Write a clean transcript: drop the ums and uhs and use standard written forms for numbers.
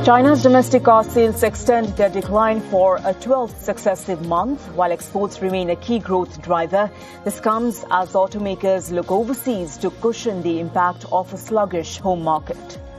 China's domestic car sales extend their decline for a 12th successive month, while exports remain a key growth driver. This comes as automakers look overseas to cushion the impact of a sluggish home market.